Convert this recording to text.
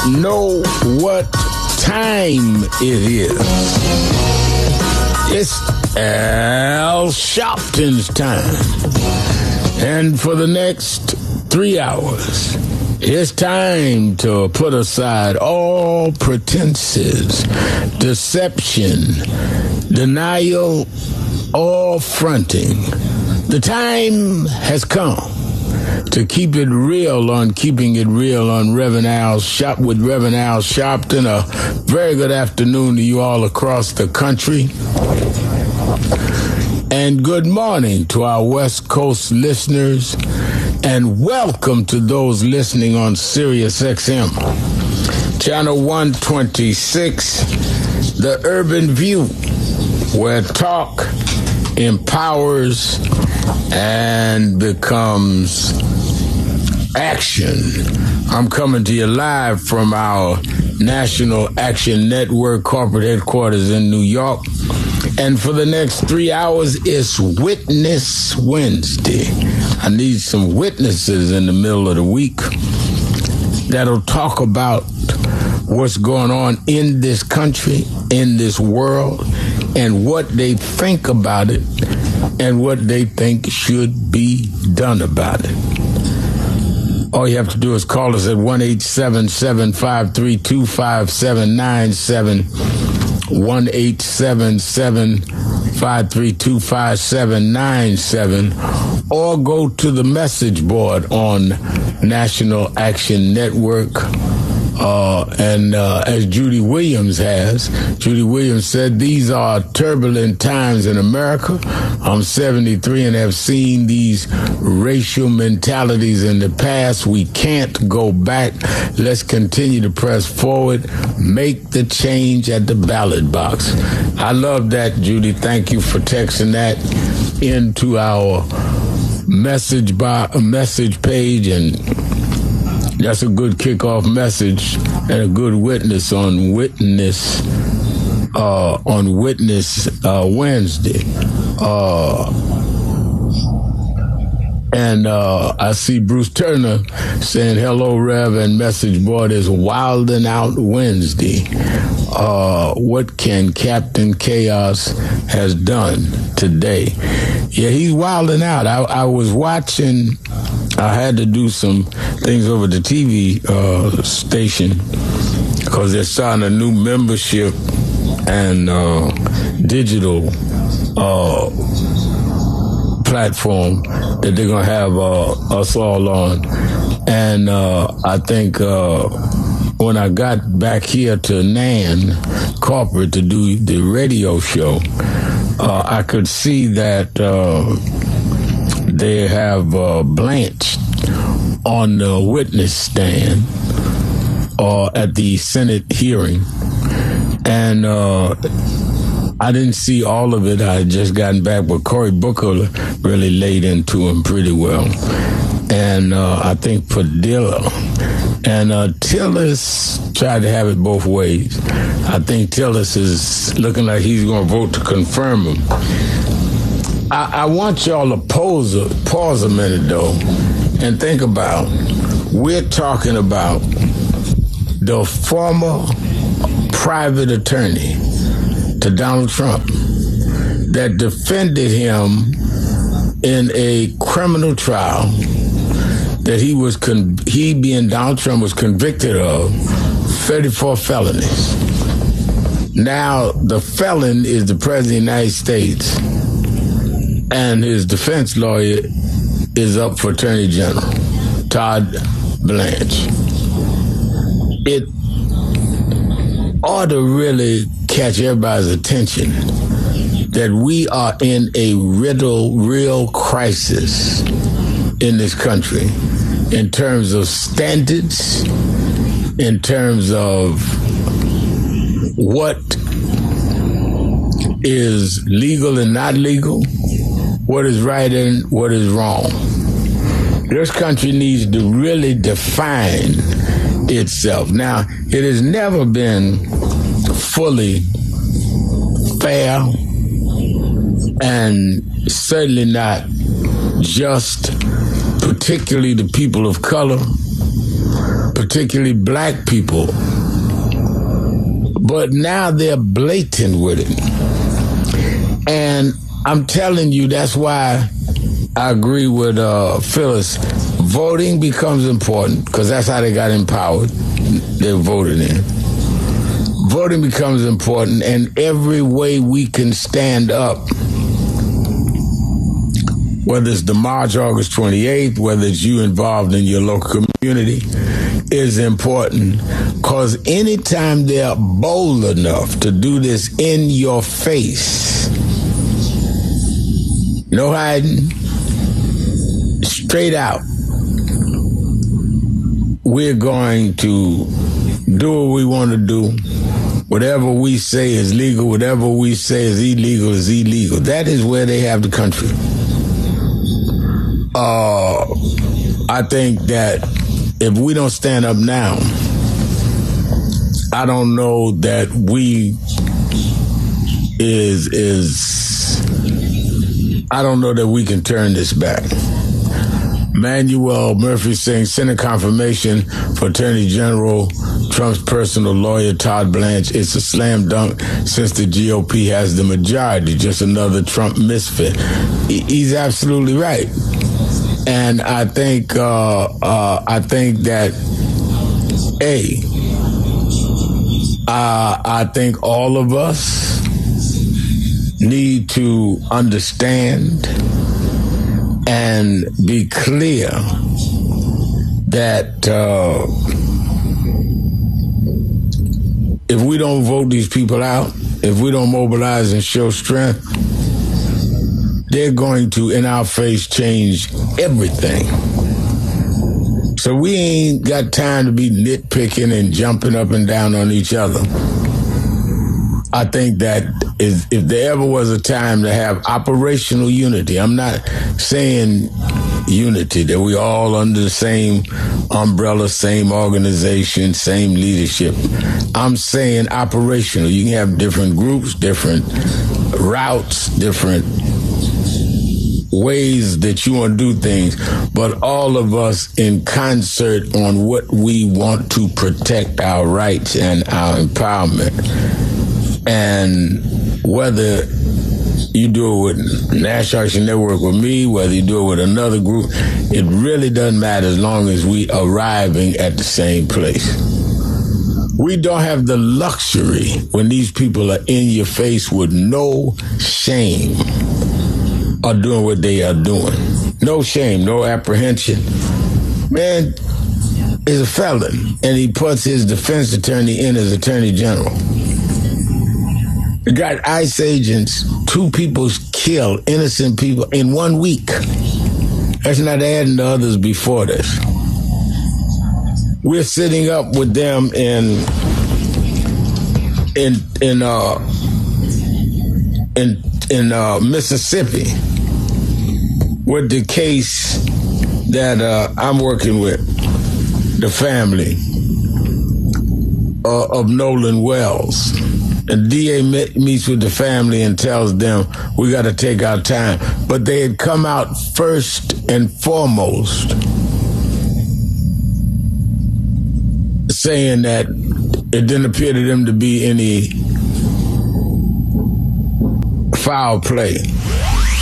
know what time it is. It's Al Sharpton's time. And for the next 3 hours, it's time to put aside all pretenses, deception, denial, or fronting. The time has come to keep it real on Keeping It Real on Reverend Al Sharpton with Reverend Al Sharpton. A very good afternoon to you all across the country. And good morning to our West Coast listeners. And welcome to those listening on Sirius XM, Channel 126, The Urban View, where talk empowers and becomes action. I'm coming to you live from our National Action Network corporate headquarters in New York. And for the next 3 hours, it's Witness Wednesday. I need some witnesses in the middle of the week that'll talk about what's going on in this country, in this world, and what they think about it and what they think should be done about it. All you have to do is call us at 1-877-532-5797, 1-877-532-5797, or go to the message board on National Action Network. As Judy Williams said, these are turbulent times in America. I'm 73 and have seen these racial mentalities in the past. We can't go back. Let's continue to press forward. Make the change at the ballot box. I love that, Judy. Thank you for texting that into our message page, and that's a good kickoff message and a good witness on Witness Wednesday. I see Bruce Turner saying, hello, Rev, and message board is Wildin' Out Wednesday. What can Captain Chaos has done today? Yeah, he's wilding out. I was watching. I had to do some things over the TV station because they're starting a new membership and digital platform that they're going to have us all on. And I think when I got back here to NAN corporate to do the radio show, I could see that they have Blanche on the witness stand at the Senate hearing. And I didn't see all of it. I had just gotten back, but Cory Booker really laid into him pretty well. And I think Padilla and Tillis tried to have it both ways. I think Tillis is looking like he's going to vote to confirm him. I want y'all to pause a minute, though, and think about, we're talking about the former private attorney to Donald Trump that defended him in a criminal trial that he being Donald Trump was convicted of 34 felonies. Now the felon is the President of the United States, and his defense lawyer is up for Attorney General, Todd Blanche. It ought to really catch everybody's attention that we are in a real crisis in this country in terms of standards, in terms of what is legal and not legal, what is right and what is wrong. This country needs to really define itself. Now, it has never been fully fair and certainly not just, particularly the people of color, particularly black people. But now they're blatant with it. And I'm telling you, that's why I agree with Phyllis. Voting becomes important because that's how they got empowered. They voted in. Voting becomes important, and every way we can stand up, whether it's the March, August 28th, whether it's you involved in your local community, is important. Because anytime they're bold enough to do this in your face, no hiding, straight out, we're going to do what we want to do. Whatever we say is legal, whatever we say is illegal. That is where they have the country. I think that if we don't stand up now, I don't know that I don't know that we can turn this back. Manuel Murphy saying Senate confirmation for Attorney General Trump's personal lawyer, Todd Blanche. It's a slam dunk since the GOP has the majority. Just another Trump misfit. He's absolutely right. And I think that, I think all of us need to understand and be clear that if we don't vote these people out, if we don't mobilize and show strength, they're going to, in our face, change everything. So we ain't got time to be nitpicking and jumping up and down on each other. I think that if there ever was a time to have operational unity, I'm not saying unity, that we all under the same umbrella, same organization, same leadership. I'm saying operational. You can have different groups, different routes, different ways that you want to do things, but all of us in concert on what we want to protect our rights and our empowerment. And whether you do it with National Action Network with me, whether you do it with another group, it really doesn't matter as long as we arriving at the same place. We don't have the luxury when these people are in your face with no shame are doing what they are doing. No shame, no apprehension. Man is a felon, and he puts his defense attorney in as attorney general. You got ICE agents, 2 people killed, innocent people, in 1 week. That's not adding the others before this. We're sitting up with them in Mississippi with the case that I'm working with, the family of Nolan Wells. And DA meets with the family and tells them we got to take our time. But they had come out first and foremost saying that it didn't appear to them to be any foul play.